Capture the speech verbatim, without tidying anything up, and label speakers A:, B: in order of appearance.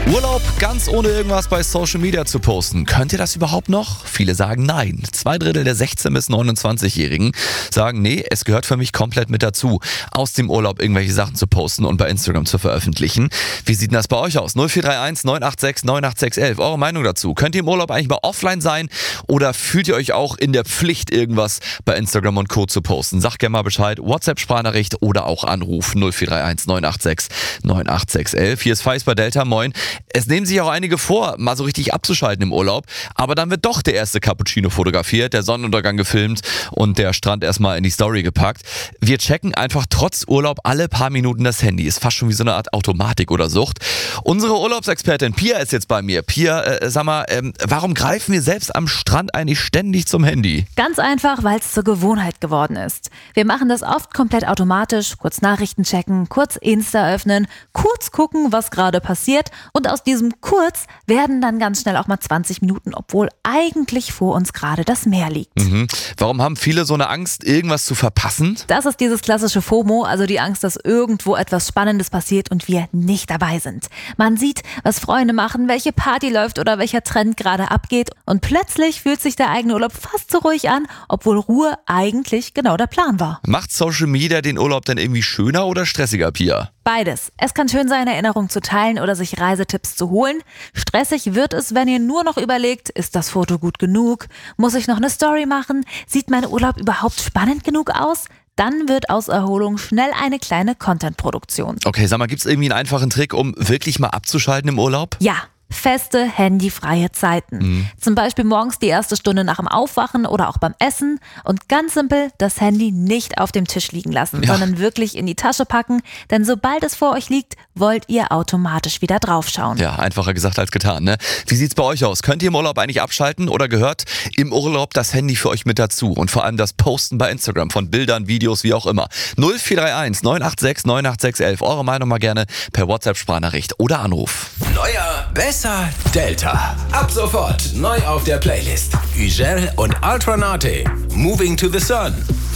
A: Urlaub ganz ohne irgendwas bei Social Media zu posten. Könnt ihr das überhaupt noch? Viele sagen nein. Zwei Drittel der sechzehn- bis neunundzwanzig-Jährigen sagen, nee, es gehört für mich komplett mit dazu, aus dem Urlaub irgendwelche Sachen zu posten und bei Instagram zu veröffentlichen. Wie sieht denn das bei euch aus? null vier drei eins neun acht sechs neun acht sechs eins eins. Eure Meinung dazu. Könnt ihr im Urlaub eigentlich mal offline sein oder fühlt ihr euch auch in der Pflicht, irgendwas bei Instagram und Co. zu posten? Sagt gerne mal Bescheid. WhatsApp-Sprachnachricht oder auch Anruf null vier drei eins neun acht sechs neun acht sechs eins eins. Hier ist Feist bei Delta. Moin. Es nehmen sich auch einige vor, mal so richtig abzuschalten im Urlaub, aber dann wird doch der erste Cappuccino fotografiert, der Sonnenuntergang gefilmt und der Strand erstmal in die Story gepackt. Wir checken einfach trotz Urlaub alle paar Minuten das Handy. Ist fast schon wie so eine Art Automatik oder Sucht. Unsere Urlaubsexpertin Pia ist jetzt bei mir. Pia, äh, sag mal, ähm, warum greifen wir selbst am Strand eigentlich ständig zum Handy?
B: Ganz einfach, weil es zur Gewohnheit geworden ist. Wir machen das oft komplett automatisch, kurz Nachrichten checken, kurz Insta öffnen, kurz gucken, was gerade passiert und aus diesem kurz werden dann ganz schnell auch mal zwanzig Minuten, obwohl eigentlich vor uns gerade das Meer liegt.
A: Mhm. Warum haben viele so eine Angst, irgendwas zu verpassen?
B: Das ist dieses klassische FOMO, also die Angst, dass irgendwo etwas Spannendes passiert und wir nicht dabei sind. Man sieht, was Freunde machen, welche Party läuft oder welcher Trend gerade abgeht und plötzlich fühlt sich der eigene Urlaub fast so ruhig an, obwohl Ruhe eigentlich genau der Plan war.
A: Macht Social Media den Urlaub dann irgendwie schöner oder stressiger, Pia?
B: Beides. Es kann schön sein, Erinnerungen zu teilen oder sich Reisetipps zu holen. Stressig wird es, wenn ihr nur noch überlegt, ist das Foto gut genug? Muss ich noch eine Story machen? Sieht mein Urlaub überhaupt spannend genug aus? Dann wird aus Erholung schnell eine kleine Content-Produktion.
A: Okay, sag mal, gibt's irgendwie einen einfachen Trick, um wirklich mal abzuschalten im Urlaub?
B: Ja. Feste, handyfreie Zeiten. Mhm. Zum Beispiel morgens die erste Stunde nach dem Aufwachen oder auch beim Essen. Und ganz simpel, das Handy nicht auf dem Tisch liegen lassen, ja. sondern wirklich in die Tasche packen. Denn sobald es vor euch liegt, wollt ihr automatisch wieder draufschauen.
A: Ja, einfacher gesagt als getan, ne? Wie sieht's bei euch aus? Könnt ihr im Urlaub eigentlich abschalten oder gehört im Urlaub das Handy für euch mit dazu? Und vor allem das Posten bei Instagram von Bildern, Videos, wie auch immer. null vier drei eins neun acht sechs neun acht sechs eins eins. Eure Meinung mal gerne per WhatsApp-Sprachnachricht oder Anruf.
C: Neuer, besser Delta. Ab sofort neu auf der Playlist. Ugel und Ultranate. Moving to the Sun.